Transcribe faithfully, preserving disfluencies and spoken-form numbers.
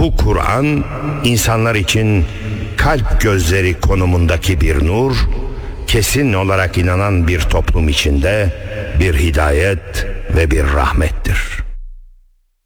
Bu Kur'an insanlar için kalp gözleri konumundaki bir nur, kesin olarak inanan bir toplum içinde bir hidayet ve bir rahmettir.